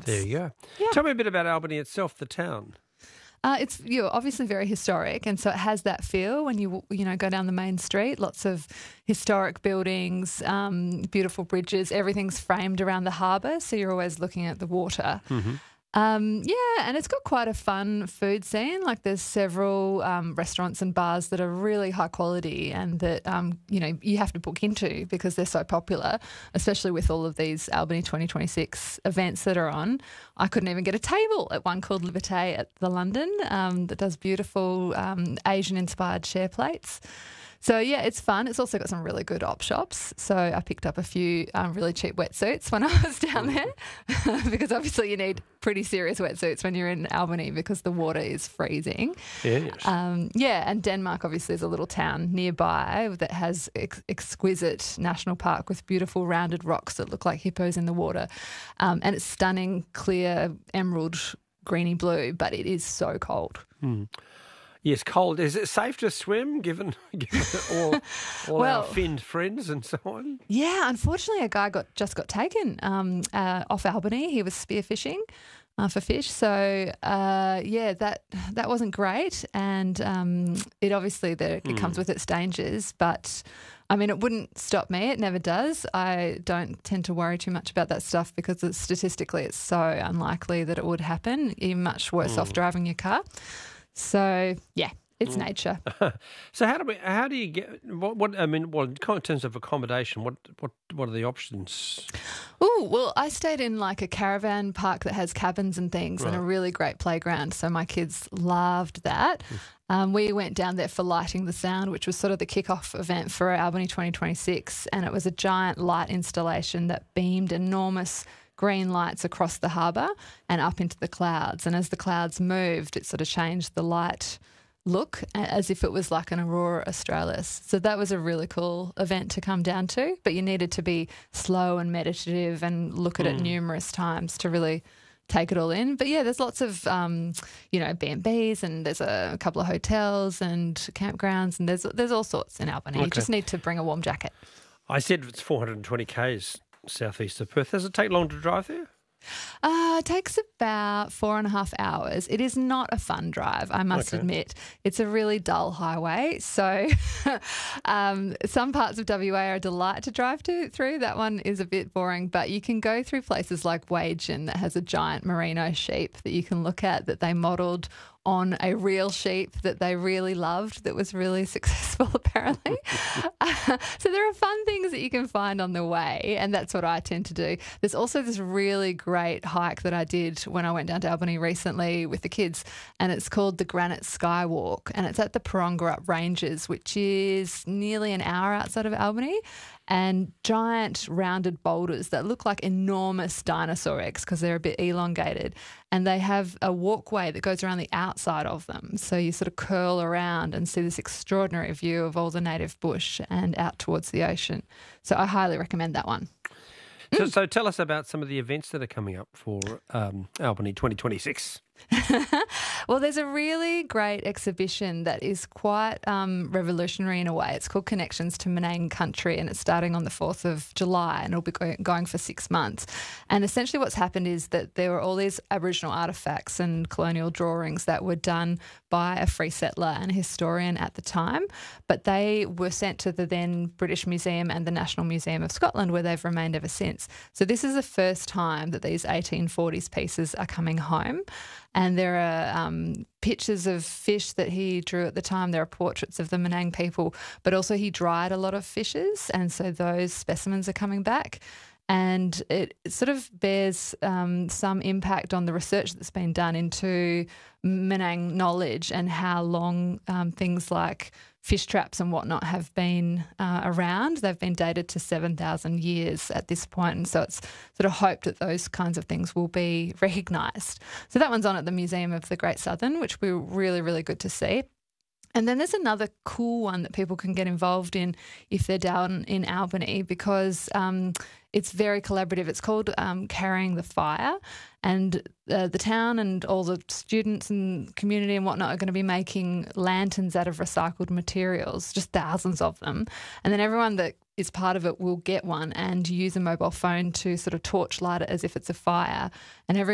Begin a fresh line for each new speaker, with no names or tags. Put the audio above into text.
experience.
There you go.
Yeah.
Tell me a bit about Albany itself, the town.
It's obviously very historic, and so it has that feel when you go down the main street. Lots of historic buildings, beautiful bridges. Everything's framed around the harbour, so you're always looking at the water.
Mm-hmm.
And it's got quite a fun food scene. Like there's several restaurants and bars that are really high quality and that, you have to book into because they're so popular, especially with all of these Albany 2026 events that are on. I couldn't even get a table at one called Liberté at the London that does beautiful Asian-inspired share plates. So, yeah, it's fun. It's also got some really good op shops. So I picked up a few really cheap wetsuits when I was down there because obviously you need pretty serious wetsuits when you're in Albany because the water is freezing.
Yes.
And Denmark obviously is a little town nearby that has exquisite national park with beautiful rounded rocks that look like hippos in the water. And it's stunning, clear, emerald, greeny blue, but it is so cold.
Mm. Yes, cold. Is it safe to swim given all our finned friends and so on?
Yeah, unfortunately a guy just got taken off Albany. He was spearfishing for fish. So, that wasn't great. And it obviously it comes with its dangers, but I mean, it wouldn't stop me. It never does. I don't tend to worry too much about that stuff because statistically it's so unlikely that it would happen. You're much worse off driving your car. So, yeah, it's nature.
So how do you get, in terms of accommodation, what are the options?
Oh, well, I stayed in like a caravan park that has cabins and things and a really great playground. So my kids loved that. We went down there for Lighting the Sound, which was sort of the kick-off event for Albany 2026. And it was a giant light installation that beamed enormous green lights across the harbour and up into the clouds. And as the clouds moved, it sort of changed the light look as if it was like an aurora australis. So that was a really cool event to come down to, but you needed to be slow and meditative and look at it numerous times to really take it all in. But yeah, there's lots of, B&Bs and there's a couple of hotels and campgrounds and there's all sorts in Albany. You just need to bring a warm jacket.
I said it's 420 k's southeast of Perth. Does it take long to drive there?
It takes about 4.5 hours. It is not a fun drive, I must admit. It's a really dull highway. So some parts of WA are a delight to drive through. That one is a bit boring, but you can go through places like Wagen that has a giant merino sheep that you can look at that they modelled on a real sheep that they really loved that was really successful apparently. So there are fun things that you can find on the way and that's what I tend to do. There's also this really great hike that I did when I went down to Albany recently with the kids and it's called the Granite Skywalk and it's at the Parongarup Ranges, which is nearly an hour outside of Albany, and giant rounded boulders that look like enormous dinosaur eggs because they're a bit elongated. And they have a walkway that goes around the outside of them. So you sort of curl around and see this extraordinary view of all the native bush and out towards the ocean. So I highly recommend that one.
So tell us about some of the events that are coming up for Albany 2026.
Well, there's a really great exhibition that is quite revolutionary in a way. It's called Connections to Menang Country and it's starting on the 4th of July and it'll be going for 6 months. And essentially what's happened is that there were all these Aboriginal artefacts and colonial drawings that were done by a free settler and a historian at the time, but they were sent to the then British Museum and the National Museum of Scotland where they've remained ever since. So this is the first time that these 1840s pieces are coming home. And there are pictures of fish that he drew at the time. There are portraits of the Menang people, but also he dried a lot of fishes. And so those specimens are coming back. And it sort of bears some impact on the research that's been done into Menang knowledge and how long things like fish traps and whatnot have been around. They've been dated to 7,000 years at this point, and so it's sort of hoped that those kinds of things will be recognised. So that one's on at the Museum of the Great Southern, which will be really, really good to see. And then there's another cool one that people can get involved in if they're down in Albany because it's very collaborative. It's called Carrying the Fire, and the town and all the students and community and whatnot are going to be making lanterns out of recycled materials, just thousands of them. And then everyone that is part of it will get one and use a mobile phone to sort of torchlight it as if it's a fire. And